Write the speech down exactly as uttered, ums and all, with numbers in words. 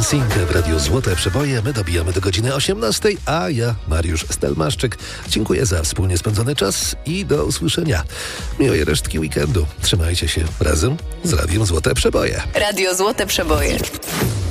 Dancing w Radiu Złote Przeboje. My dobijamy do godziny osiemnastej, a ja, Mariusz Stelmaszczyk, dziękuję za wspólnie spędzony czas i do usłyszenia. Miłej resztki weekendu. Trzymajcie się razem z Radiem Złote Przeboje. Radio Złote Przeboje.